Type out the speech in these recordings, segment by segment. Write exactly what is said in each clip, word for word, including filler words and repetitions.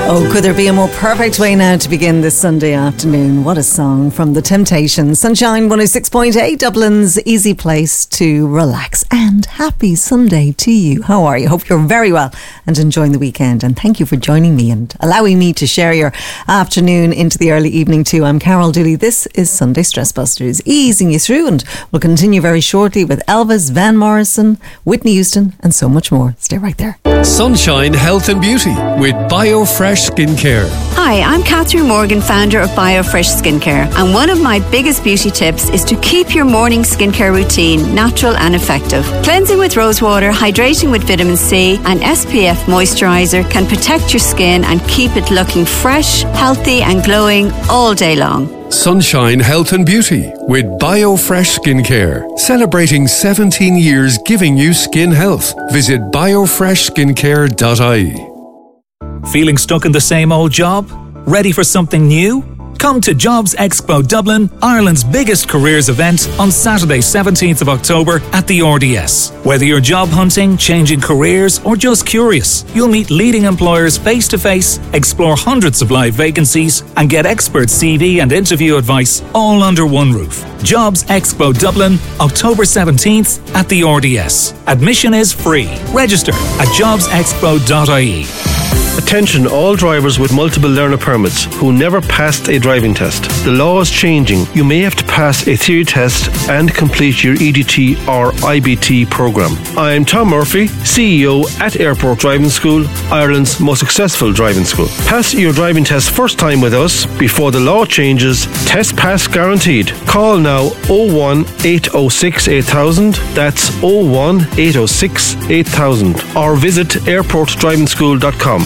Oh, could there be a more perfect way now to begin this Sunday afternoon? What a song from The Temptations. Sunshine one oh six point eight, Dublin's easy place to relax. And happy Sunday to you. How are you? Hope you're very well and enjoying the weekend. And thank you for joining me and allowing me to share your afternoon into the early evening too. I'm Carol Dooley. This is Sunday Stress Busters, easing you through, and we'll continue very shortly with Elvis, Van Morrison, Whitney Houston and so much more. Stay right there. Sunshine Health and Beauty with BioFresh Skincare. Hi, I'm Catherine Morgan, founder of BioFresh Skincare, and one of my biggest beauty tips is to keep your morning skincare routine natural and effective. Cleansing with rose water, hydrating with vitamin C and S P F moisturiser can protect your skin and keep it looking fresh, healthy and glowing all day long. Sunshine Health and Beauty with BioFresh Skincare. Celebrating seventeen years giving you skin health. Visit biofresh skincare dot I E. Feeling stuck in the same old job? Ready for something new? Come to Jobs Expo Dublin, Ireland's biggest careers event, on Saturday seventeenth of October at the R D S. Whether you're job hunting, changing careers or just curious, you'll meet leading employers face to face, explore hundreds of live vacancies and get expert C V and interview advice all under one roof. Jobs Expo Dublin, October seventeenth at the R D S. Admission is free. Register at jobs expo dot I E. Attention all drivers with multiple learner permits who never passed a driving test. The law is changing. You may have to pass a theory test and complete your E D T or I B T program. I'm Tom Murphy, C E O at Airport Driving School, Ireland's most successful driving school. Pass your driving test first time with us before the law changes. Test pass guaranteed. Call now oh one eight oh six eight thousand. That's oh one eight oh six eight thousand. Or visit airport driving school dot com.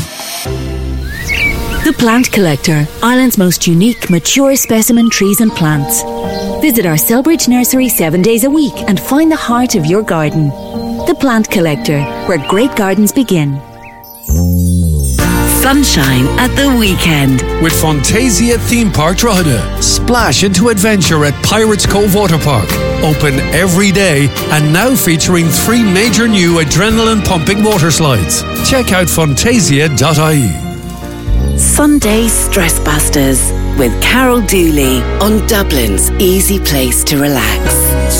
The Plant Collector, Ireland's most unique, mature specimen trees and plants. Visit our Selbridge nursery seven days a week and find the heart of your garden. The Plant Collector, where great gardens begin. Sunshine at the weekend. With Fantasia Theme Park Drogheda. Splash into adventure at Pirates Cove Water Park. Open every day and now featuring three major new adrenaline-pumping water slides. Check out fantasia dot I E. Sunday Stress Busters with Carol Dooley on Dublin's easy place to relax.